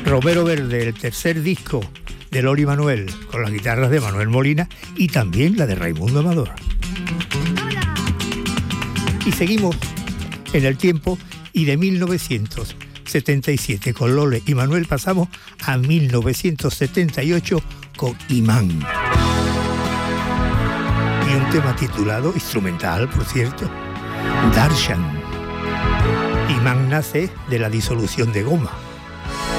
Romero Verde, el tercer disco de Loli Manuel, con las guitarras de Manuel Molina y también la de Raimundo Amador. Y seguimos en el tiempo, y de 1977 con Lole y Manuel pasamos a 1978 con Imán. Y un tema titulado, instrumental por cierto, Darshan. Imán nace de la disolución de Goma.